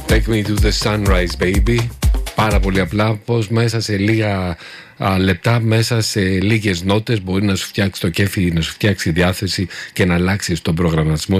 Take me to the sunrise, baby. Πάρα πολύ απλά, πως μέσα σε λίγα λεπτά, μέσα σε λίγες νότες μπορεί να σου φτιάξει το κέφι, να σου φτιάξει διάθεση και να αλλάξει τον προγραμματισμό